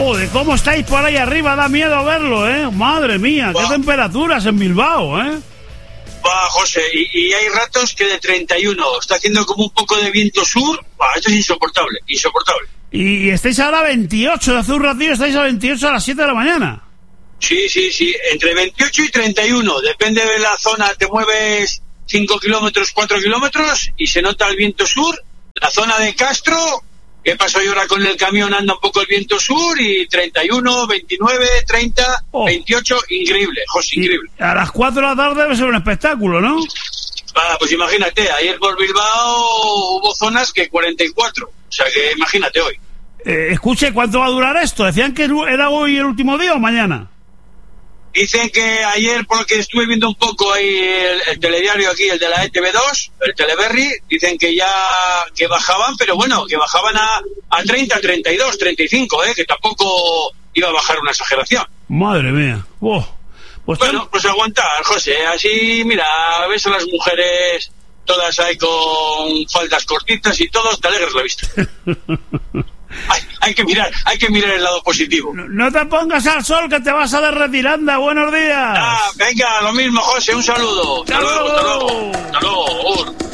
Joder, ¿cómo estáis por ahí arriba? Da miedo verlo, ¿eh? Madre mía, qué temperaturas en Bilbao, ¿eh? Va, José, y hay ratos que de 31, está haciendo como un poco de viento sur. Esto es insoportable, insoportable. Y estáis ahora a 28, de hace un ratillo estáis a 28 a las 7 de la mañana. Sí, entre 28 y 31, depende de la zona, te mueves 5 kilómetros, 4 kilómetros y se nota el viento sur. La zona de Castro, ¿qué pasó yo ahora con el camión? Anda un poco el viento sur y 31, 29, 30, 28, increíble, José, increíble. A las 4 de la tarde debe ser un espectáculo, ¿no? Pues imagínate, ayer por Bilbao hubo zonas que 44, o sea que imagínate hoy. Escuche, ¿cuánto va a durar esto? ¿Decían que era hoy el último día o mañana? Dicen que ayer, porque estuve viendo un poco ahí el telediario aquí, el de la ETV2, el Teleberry, dicen que ya que bajaban, pero bueno, que bajaban a 30, 32, 35, que tampoco iba a bajar una exageración. Madre mía. Pues bueno, pues aguantar, José, así, mira, ves a las mujeres todas ahí con faldas cortitas y todos, te alegras la vista. Hay que mirar el lado positivo. No te pongas al sol que te vas a derretir, anda, buenos días. Venga, lo mismo, José, un saludo. Hasta luego.